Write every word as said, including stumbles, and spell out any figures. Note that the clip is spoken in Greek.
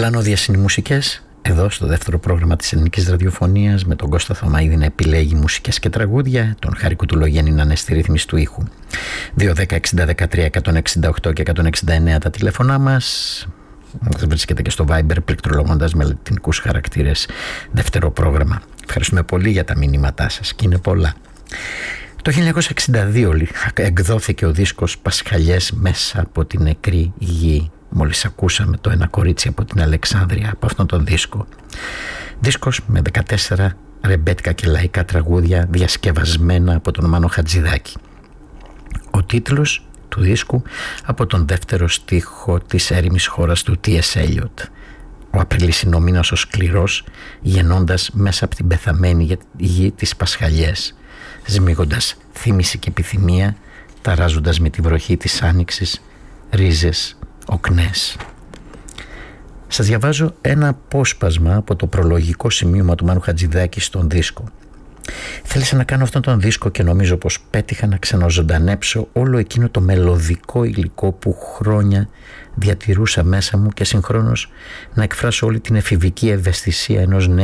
Μελανόδιες είναι οι μουσικές, εδώ στο δεύτερο πρόγραμμα της ελληνικής ραδιοφωνίας, με τον Κώστα Θωμαίδη να επιλέγει μουσικές και τραγούδια, τον Χάρη Κουτουλογέννη να είναι στη ρύθμιση του ήχου. δύο δέκα εξήντα δεκατρία εκατόν εξήντα οκτώ και εκατόν εξήντα εννέα τα τηλέφωνά μας. Βρίσκεται και στο Viber πληκτρολογώντας με λατινικούς χαρακτήρες δεύτερο πρόγραμμα. Ευχαριστούμε πολύ για τα μηνύματά σας και είναι πολλά. Το χίλια εννιακόσια εξήντα δύο εκδόθηκε ο δίσκος «Πασχαλιές μέσα από την νεκρή γη». Μόλις ακούσαμε το «Ένα κορίτσι από την Αλεξάνδρεια» από αυτόν τον δίσκο. Δίσκος με δεκατέσσερα ρεμπέτικα και λαϊκά τραγούδια διασκευασμένα από τον Μάνο Χατζηδάκη. Ο τίτλος του δίσκου από τον δεύτερο στίχο της έρημης χώρας του Τι Ες Έλιοτ. Ο Απρίλης είναι ο μήνας ο σκληρός, γεννώντας μέσα από την πεθαμένη γη τις Πασχαλιές, σμίγοντας θύμηση και επιθυμία, ταράζοντας με τη βροχή της άνοιξης ρίζες οκνές. Σας διαβάζω ένα απόσπασμα από το προλογικό σημείωμα του Μάνου Χατζηδάκη στον δίσκο. Θέλησα να κάνω αυτόν τον δίσκο και νομίζω πως πέτυχα να ξαναζωντανέψω όλο εκείνο το μελωδικό υλικό που χρόνια διατηρούσα μέσα μου και συγχρόνως να εκφράσω όλη την εφηβική ευαισθησία ενός νέου